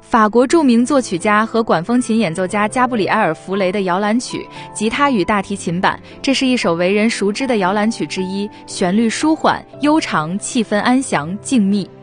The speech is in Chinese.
法国著名作曲家和管风琴演奏家加布里埃尔·弗雷的摇篮曲，吉他与大提琴版。这是一首为人熟知的摇篮曲之一，旋律舒缓、悠长，气氛安详、静谧。